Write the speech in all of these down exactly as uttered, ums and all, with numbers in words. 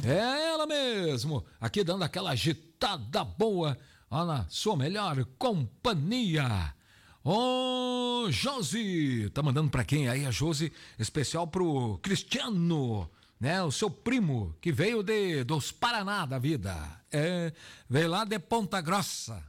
É ela mesmo, aqui dando aquela agitada boa, ó, na sua melhor companhia. Ô, Josi, tá mandando pra quem aí a Josi? Especial pro Cristiano, né? O seu primo, que veio de, dos Paraná da vida. É, veio lá de Ponta Grossa.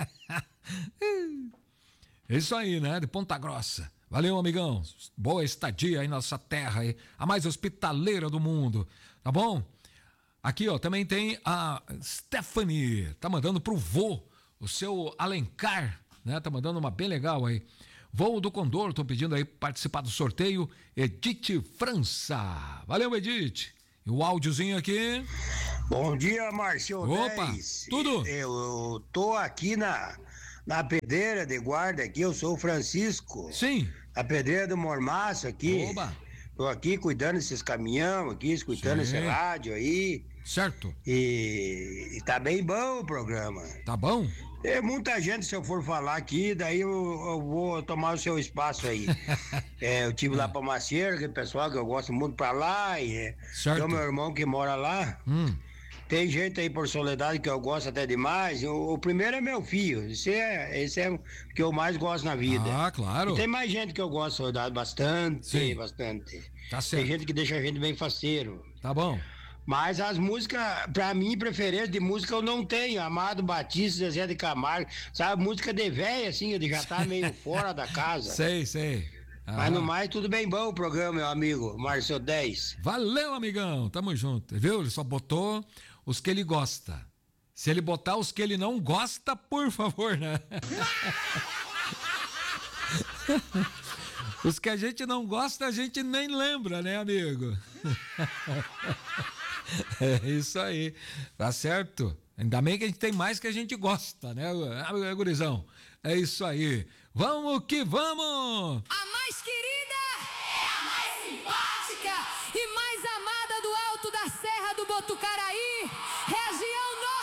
Isso aí, né? De Ponta Grossa. Valeu, amigão. Boa estadia aí na nossa terra, aí, a mais hospitaleira do mundo, tá bom? Aqui, ó, também tem a Stephanie, tá mandando pro vô, o seu Alencar, né? Tá mandando uma bem legal aí. Voo do Condor, tô pedindo aí participar do sorteio, Edith França. Valeu, Edith. E o áudiozinho aqui. Bom dia, Márcio. Opa, dez. tudo? Eu tô aqui na, na pedreira de guarda aqui, eu sou o Francisco. Sim. A pedreira do Mormaço aqui. Oba. Tô aqui cuidando desses caminhão aqui, escutando Sim. esse rádio aí. Certo. E, e tá bem bom o programa. Tá bom? É muita gente, se eu for falar aqui, daí eu, eu vou tomar o seu espaço aí. É, eu tive lá pra Macieira, aquele pessoal que eu gosto muito pra lá, e é, Certo. tem o meu irmão que mora lá. Hum. Tem gente aí por Soledade que eu gosto até demais. O, o primeiro é meu filho. Esse é, esse é o que eu mais gosto na vida. Ah, claro. E tem mais gente que eu gosto de Soledade, bastante, Sim. bastante. Tá certo. Tem gente que deixa a gente bem faceiro. Tá bom. Mas as músicas, pra mim, preferência de música eu não tenho. Amado Batista, Zezé de Camargo, sabe? Música de velho, assim, ele já tá meio fora da casa. Sei, sei. Ah. Mas no mais, tudo bem bom o programa, meu amigo, Márcio dez. Valeu, amigão, tamo junto, viu? Ele só botou os que ele gosta. Se ele botar os que ele não gosta, por favor, né? Os que a gente não gosta, a gente nem lembra, né, amigo? É isso aí, tá certo? Ainda bem que a gente tem mais que a gente gosta, né, gurizão? É isso aí. Vamos que vamos! A mais querida é a mais simpática.